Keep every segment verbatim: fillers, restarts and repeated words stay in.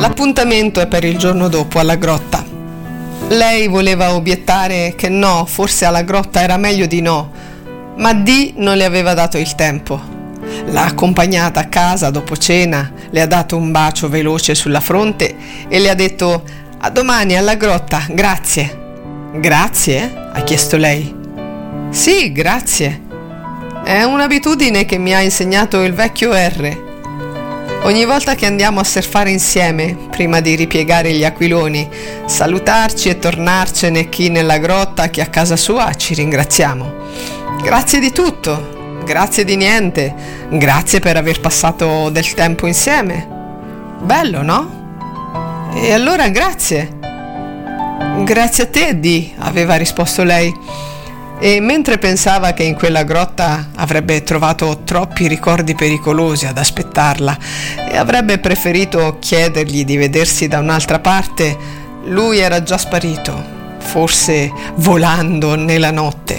L'appuntamento è per il giorno dopo alla grotta. Lei voleva obiettare che no, forse alla grotta era meglio di no, ma Dee non le aveva dato il tempo. L'ha accompagnata a casa dopo cena, le ha dato un bacio veloce sulla fronte e le ha detto: a domani alla grotta, grazie. Grazie? Ha chiesto lei. Sì, grazie. È un'abitudine che mi ha insegnato il vecchio R. Ogni volta che andiamo a surfare insieme, prima di ripiegare gli aquiloni, salutarci e tornarcene chi nella grotta, chi a casa sua, ci ringraziamo. Grazie di tutto, grazie di niente, grazie per aver passato del tempo insieme. Bello, no? E allora grazie. Grazie a te, Dee, aveva risposto lei. E mentre pensava che in quella grotta avrebbe trovato troppi ricordi pericolosi ad aspettarla e avrebbe preferito chiedergli di vedersi da un'altra parte, lui era già sparito, forse volando nella notte.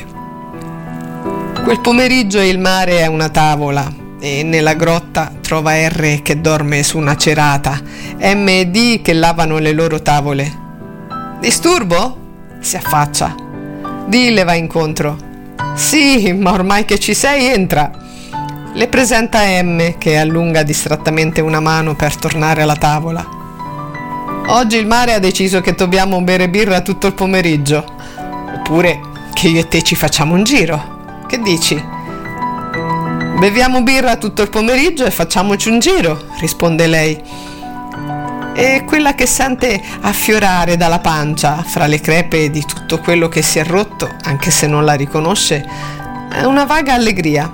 Quel pomeriggio il mare è una tavola e nella grotta trova R che dorme su una cerata, M e D che lavano le loro tavole. Disturbo? Si affaccia. Dee le va incontro. Sì, ma ormai che ci sei, entra. Le presenta M, che allunga distrattamente una mano per tornare alla tavola. Oggi il mare ha deciso che dobbiamo bere birra tutto il pomeriggio. Oppure che io e te ci facciamo un giro. Che dici? Beviamo birra tutto il pomeriggio e facciamoci un giro, risponde lei. E quella che sente affiorare dalla pancia, fra le crepe di tutto quello che si è rotto, anche se non la riconosce, è una vaga allegria.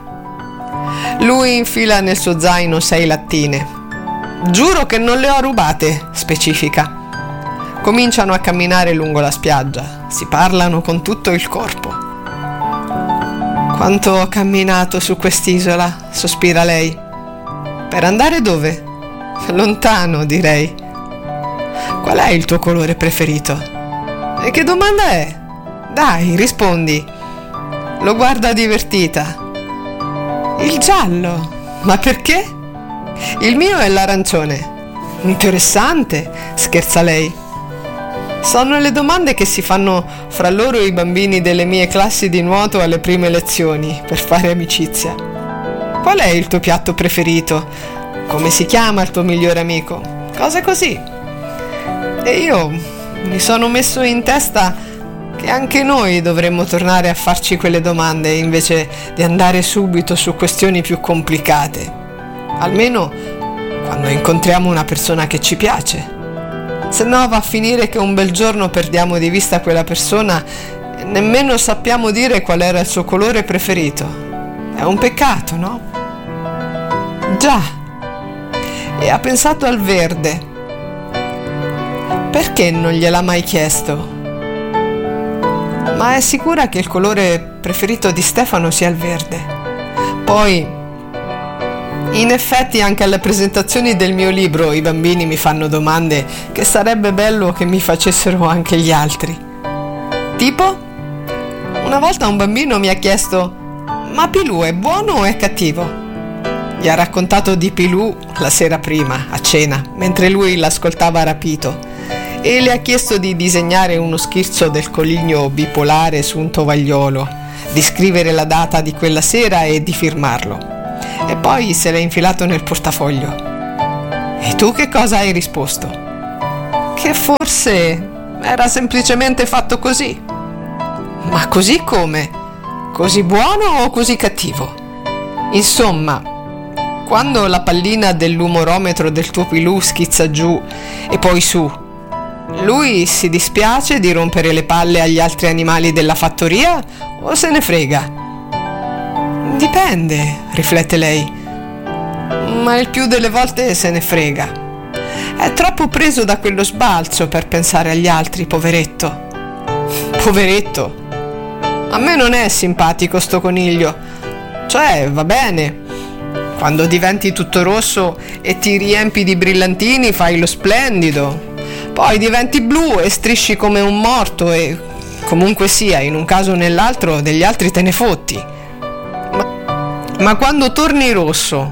Lui infila nel suo zaino sei lattine. Giuro che non le ho rubate, specifica. Cominciano a camminare lungo la spiaggia, si parlano con tutto il corpo. Quanto ho camminato su quest'isola, sospira lei. Per andare dove? Lontano, direi. Qual è il tuo colore preferito? E che domanda è? Dai, rispondi. Lo guarda divertita. Il giallo. Ma perché? Il mio è l'arancione. Interessante, scherza lei. Sono le domande che si fanno fra loro i bambini delle mie classi di nuoto alle prime lezioni per fare amicizia. Qual è il tuo piatto preferito? Come si chiama il tuo migliore amico? Cose così. E io mi sono messo in testa che anche noi dovremmo tornare a farci quelle domande invece di andare subito su questioni più complicate. Almeno quando incontriamo una persona che ci piace. Se no va a finire che un bel giorno perdiamo di vista quella persona e nemmeno sappiamo dire qual era il suo colore preferito. È un peccato, no? Già. E ha pensato al verde. Perché non gliel'ha mai chiesto? Ma è sicura che il colore preferito di Stefano sia il verde. Poi, in effetti anche alle presentazioni del mio libro i bambini mi fanno domande che sarebbe bello che mi facessero anche gli altri. Tipo? Una volta un bambino mi ha chiesto: ma Pilù è buono o è cattivo? Gli ha raccontato di Pilù la sera prima, a cena, mentre lui l'ascoltava rapito. E le ha chiesto di disegnare uno schizzo del coniglio bipolare su un tovagliolo, di scrivere la data di quella sera e di firmarlo. E poi se l'è infilato nel portafoglio. E tu che cosa hai risposto? Che forse era semplicemente fatto così. Ma così come? Così buono o così cattivo? Insomma, quando la pallina dell'umorometro del tuo Pilù schizza giù e poi su, lui si dispiace di rompere le palle agli altri animali della fattoria o se ne frega? Dipende, riflette lei. Ma il più delle volte se ne frega. È troppo preso da quello sbalzo per pensare agli altri, poveretto. Poveretto. A me non è simpatico sto coniglio. Cioè, va bene. Quando diventi tutto rosso e ti riempi di brillantini fai lo splendido. Poi diventi blu e strisci come un morto e, comunque sia, in un caso o nell'altro, degli altri te ne fotti. Ma, ma quando torni rosso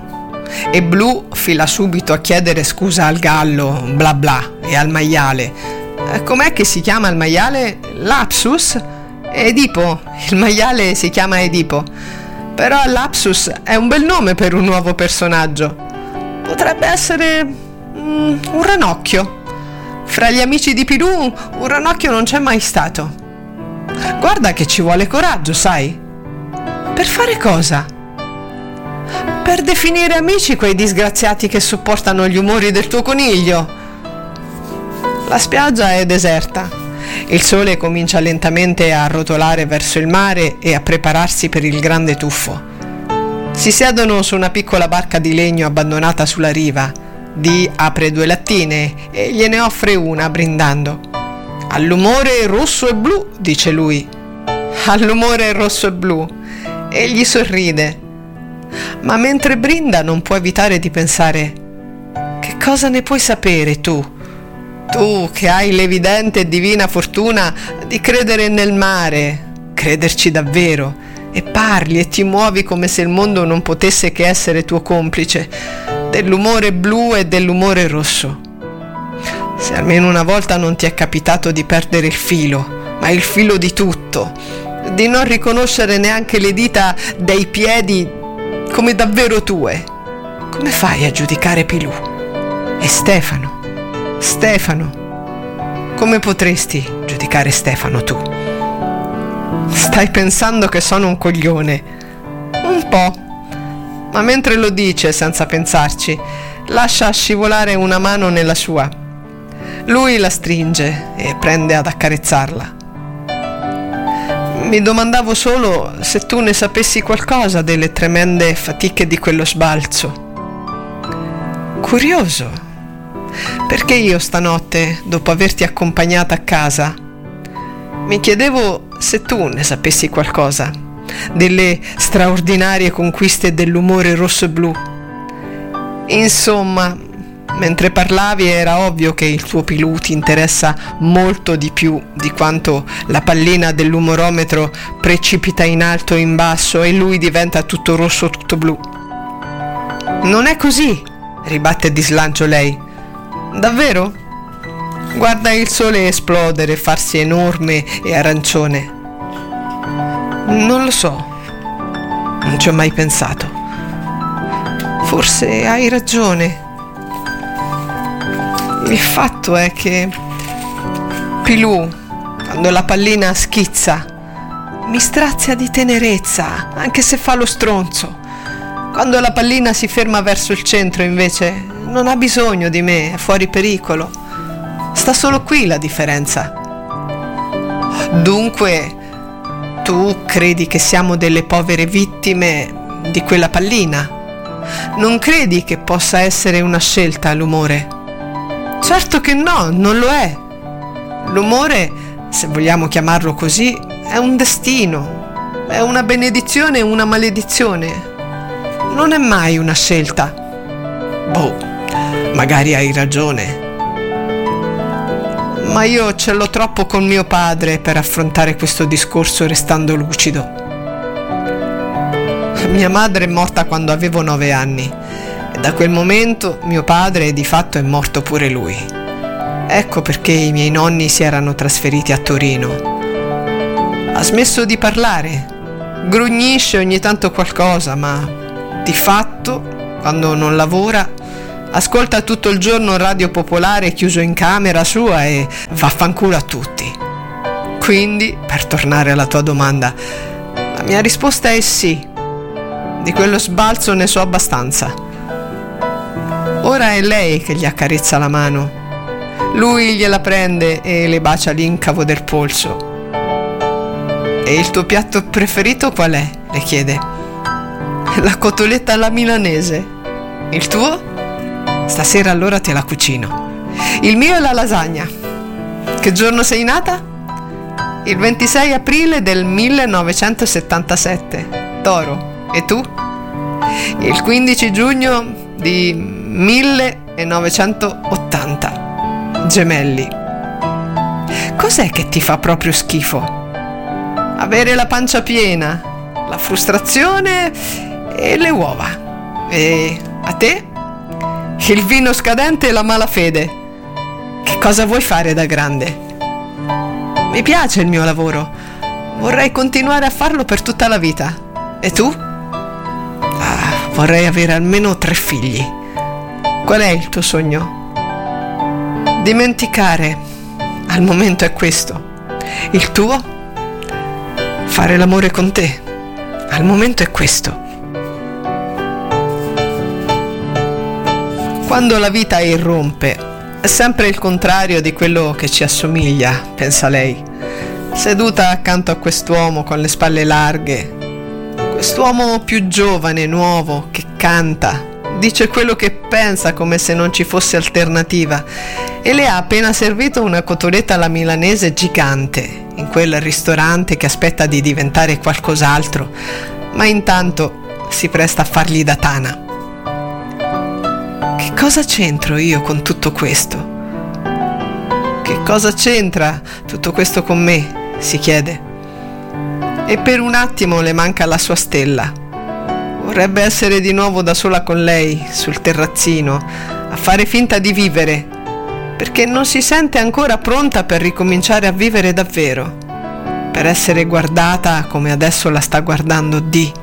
e Blu fila subito a chiedere scusa al gallo, bla bla, e al maiale. Eh, com'è che si chiama il maiale? Lapsus? Edipo. Il maiale si chiama Edipo. Però Lapsus è un bel nome per un nuovo personaggio. Potrebbe essere mm, un ranocchio. Fra gli amici di Pilù un ranocchio non c'è mai stato. Guarda che ci vuole coraggio, sai? Per fare cosa? Per definire amici quei disgraziati che sopportano gli umori del tuo coniglio. La spiaggia è deserta. Il sole comincia lentamente a rotolare verso il mare e a prepararsi per il grande tuffo. Si siedono su una piccola barca di legno abbandonata sulla riva. Dee apre due lattine e gliene offre una brindando. All'umore rosso e blu, dice lui. All'umore rosso e blu. E gli sorride. Ma mentre brinda non può evitare di pensare: che cosa ne puoi sapere tu? Tu che hai l'evidente e divina fortuna di credere nel mare, crederci davvero, e parli e ti muovi come se il mondo non potesse che essere tuo complice, dell'umore blu e dell'umore rosso. Se almeno una volta non ti è capitato di perdere il filo, ma il filo di tutto, di non riconoscere neanche le dita dei piedi come davvero tue, come fai a giudicare Pilù? E Stefano? Stefano, come potresti giudicare Stefano tu? Stai pensando che sono un coglione? Un po'. Ma mentre lo dice senza pensarci, lascia scivolare una mano nella sua. Lui la stringe e prende ad accarezzarla. Mi domandavo solo se tu ne sapessi qualcosa delle tremende fatiche di quello sbalzo. Curioso. Perché io stanotte, dopo averti accompagnata a casa, mi chiedevo se tu ne sapessi qualcosa delle straordinarie conquiste dell'umore rosso e blu. Insomma, mentre parlavi era ovvio che il tuo Pilù ti interessa molto di più di quanto la pallina dell'umorometro precipita in alto e in basso e lui diventa tutto rosso, tutto blu. Non è così, ribatte di slancio lei. Davvero? Guarda il sole esplodere, farsi enorme e arancione. Non lo so. Non ci ho mai pensato. Forse hai ragione. Il fatto è che Pilù, quando la pallina schizza, mi strazia di tenerezza, anche se fa lo stronzo. Quando la pallina si ferma verso il centro, invece, non ha bisogno di me, è fuori pericolo. Sta solo qui la differenza. Dunque, tu credi che siamo delle povere vittime di quella pallina? Non credi che possa essere una scelta l'umore? Certo che no, non lo è. L'umore, se vogliamo chiamarlo così, è un destino, è una benedizione e una maledizione. Non è mai una scelta. Boh, magari hai ragione. Ma io ce l'ho troppo con mio padre per affrontare questo discorso restando lucido. Mia madre è morta quando avevo nove anni e da quel momento mio padre di fatto è morto pure lui. Ecco perché i miei nonni si erano trasferiti a Torino. Ha smesso di parlare, grugnisce ogni tanto qualcosa, ma di fatto, quando non lavora, ascolta tutto il giorno Radio Popolare chiuso in camera sua e vaffanculo a tutti. Quindi, per tornare alla tua domanda, la mia risposta è sì. Di quello sbalzo ne so abbastanza. Ora è lei che gli accarezza la mano. Lui gliela prende e le bacia l'incavo del polso. E il tuo piatto preferito qual è? Le chiede. La cotoletta alla milanese. Il tuo? Stasera allora te la cucino. Il mio è la lasagna. Che giorno sei nata? Il ventisei aprile del millenovecentosettantasette. Toro. E tu? Il quindici giugno di millenovecentottanta. Gemelli. Cos'è che ti fa proprio schifo? Avere la pancia piena, la frustrazione e le uova. E A te? Il vino scadente e la malafede. Che cosa vuoi fare da grande? Mi piace il mio lavoro. Vorrei continuare a farlo per tutta la vita. E tu? Ah, vorrei avere almeno tre figli. Qual è il tuo sogno? Dimenticare. Al momento è questo. Il tuo? Fare l'amore con te. Al momento è questo. Quando la vita irrompe, è sempre il contrario di quello che ci assomiglia, pensa lei. Seduta accanto a quest'uomo con le spalle larghe, quest'uomo più giovane, nuovo, che canta, dice quello che pensa come se non ci fosse alternativa, e le ha appena servito una cotoletta alla milanese gigante in quel ristorante che aspetta di diventare qualcos'altro, ma intanto si presta a fargli da tana. Che cosa c'entro io con tutto questo? Che cosa c'entra tutto questo con me? Si chiede. E per un attimo le manca la sua stella. Vorrebbe essere di nuovo da sola con lei, sul terrazzino, a fare finta di vivere, perché non si sente ancora pronta per ricominciare a vivere davvero, per essere guardata come adesso la sta guardando Dee.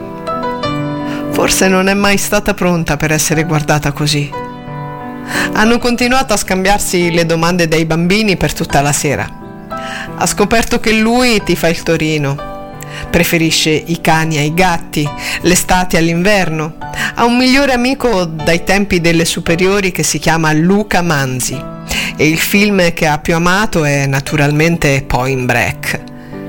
Forse non è mai stata pronta per essere guardata così. Hanno continuato a scambiarsi le domande dei bambini per tutta la sera. Ha scoperto che lui tifa il Torino, preferisce i cani ai gatti, l'estate all'inverno. Ha un migliore amico dai tempi delle superiori che si chiama Luca Manzi, e il film che ha più amato è naturalmente Point Break.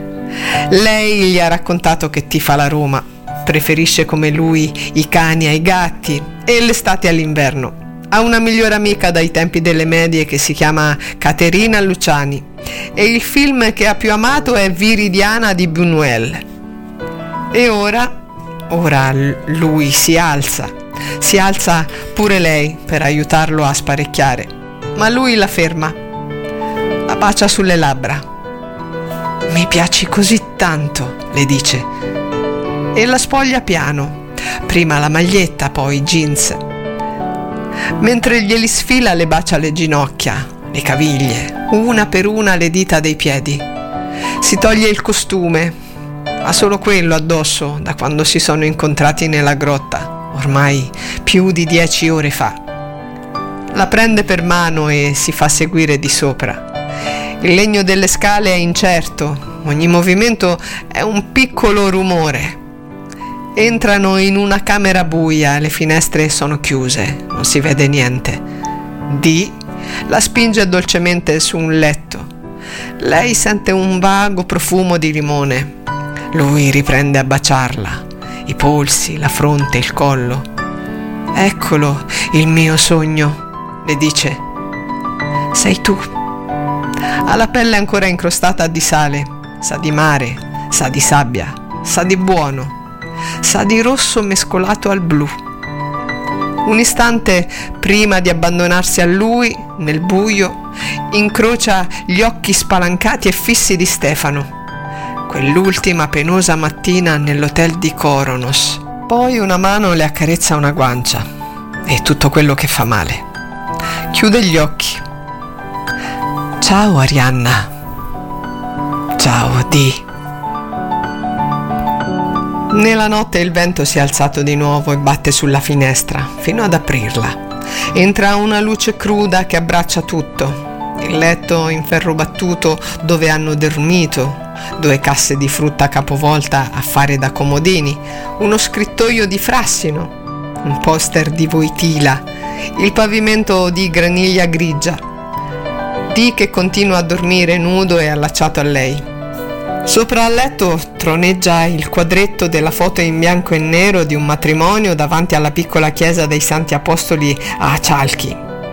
Lei gli ha raccontato che tifa la Roma, preferisce come lui i cani ai gatti e l'estate all'inverno. Ha una migliore amica dai tempi delle medie che si chiama Caterina Luciani, e il film che ha più amato è Viridiana di Buñuel. E ora, ora lui si alza, si alza pure lei per aiutarlo a sparecchiare, ma lui la ferma, la bacia sulle labbra. Mi piaci così tanto, le dice, e la spoglia piano, prima la maglietta, poi i jeans. Mentre glieli sfila le bacia le ginocchia, le caviglie, una per una le dita dei piedi. Si toglie il costume, ha solo quello addosso da quando si sono incontrati nella grotta, ormai più di dieci ore fa. La prende per mano e si fa seguire di sopra. Il legno delle scale è incerto, ogni movimento è un piccolo rumore. Entrano in una camera buia, le finestre sono chiuse, non si vede niente. Dee la spinge dolcemente su un letto. Lei sente un vago profumo di limone. Lui riprende a baciarla, i polsi, la fronte, il collo. Eccolo il mio sogno, le dice. Sei tu. Ha la pelle ancora incrostata di sale, sa di mare, sa di sabbia, sa di buono. Sa di rosso mescolato al blu. Un istante prima di abbandonarsi a lui, nel buio, incrocia gli occhi spalancati e fissi di Stefano, quell'ultima penosa mattina nell'hotel di Koronos. Poi una mano le accarezza una guancia, e tutto quello che fa male. Chiude gli occhi. Ciao Arianna. Ciao Dee. Nella notte il vento si è alzato di nuovo e batte sulla finestra fino ad aprirla. Entra una luce cruda che abbraccia tutto. Il letto in ferro battuto dove hanno dormito, due casse di frutta capovolta a fare da comodini, uno scrittoio di frassino, un poster di Voitila, il pavimento di graniglia grigia. Dee che continua a dormire nudo e allacciato a lei. Sopra al letto troneggia il quadretto della foto in bianco e nero di un matrimonio davanti alla piccola chiesa dei Santi Apostoli a Chalchi.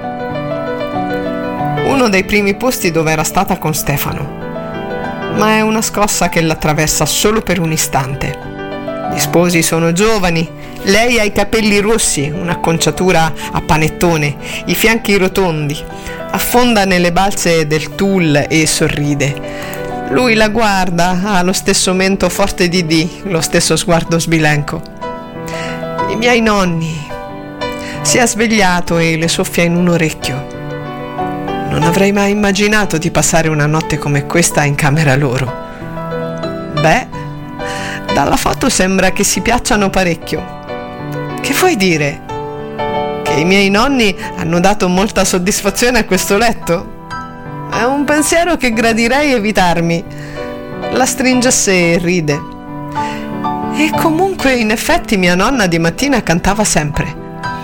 Uno dei primi posti dove era stata con Stefano. Ma è una scossa che l'attraversa solo per un istante. Gli sposi sono giovani, lei ha i capelli rossi, un'acconciatura a panettone, i fianchi rotondi, affonda nelle balze del tulle e sorride. Lui la guarda, ha lo stesso mento forte di Dee, lo stesso sguardo sbilenco. I miei nonni, Si è svegliato e le soffia in un orecchio. Non avrei mai immaginato di passare una notte come questa in camera loro. Beh, dalla foto sembra che si piacciano parecchio. Che vuoi dire? Che i miei nonni hanno dato molta soddisfazione a questo letto? È un pensiero che gradirei evitarmi. La stringe a sé e ride. E comunque, in effetti, mia nonna di mattina cantava sempre.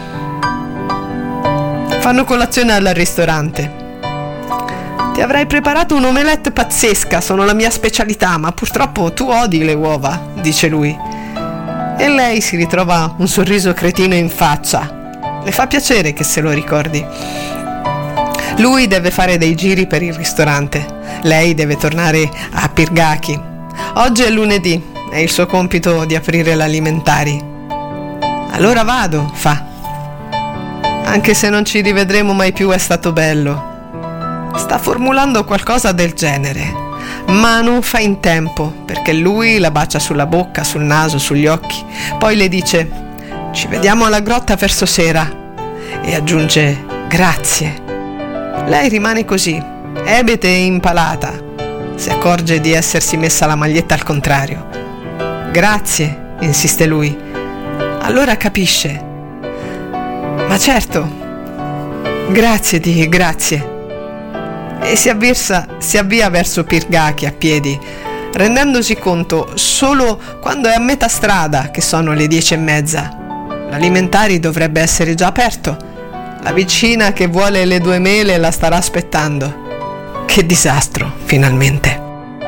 Fanno colazione al ristorante. Ti avrei preparato un'omelette pazzesca, sono la mia specialità, ma purtroppo tu odi le uova, dice lui. E lei si ritrova un sorriso cretino in faccia. Le fa piacere che se lo ricordi. Lui deve fare dei giri per il ristorante. Lei deve tornare a Pirgaki. Oggi è lunedì, è il suo compito di aprire l'alimentari. Allora vado, fa. Anche se non ci rivedremo mai più, è stato bello. Sta formulando qualcosa del genere, ma non fa in tempo, perché lui la bacia sulla bocca, sul naso, sugli occhi. Poi le dice: ci vediamo alla grotta verso sera. E aggiunge: grazie. Lei rimane così, ebete e impalata. Si accorge di essersi messa la maglietta al contrario. Grazie, insiste lui. Allora capisce. Ma certo. Grazie, di grazie. E si avversa, si avvia verso Pirgaki a piedi, rendendosi conto solo quando è a metà strada che sono le dieci e mezza. L'alimentari dovrebbe essere già aperto. La vicina che vuole le due mele la starà aspettando. Che disastro, finalmente.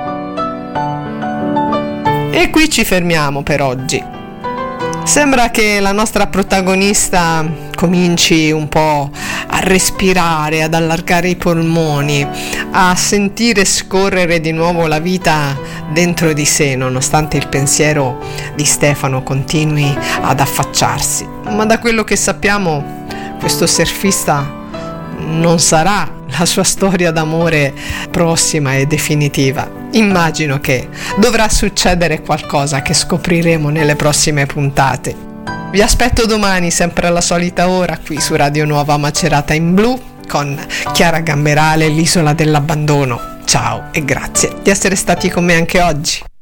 E qui ci fermiamo per oggi. Sembra che la nostra protagonista cominci un po' a respirare, ad allargare i polmoni, a sentire scorrere di nuovo la vita dentro di sé, nonostante il pensiero di Stefano continui ad affacciarsi. Ma da quello che sappiamo, questo surfista non sarà la sua storia d'amore prossima e definitiva. Immagino che dovrà succedere qualcosa che scopriremo nelle prossime puntate. Vi aspetto domani, sempre alla solita ora, qui su Radio Nuova Macerata in Blu, con Chiara Gamberale, l'Isola dell'Abbandono. Ciao e grazie di essere stati con me anche oggi.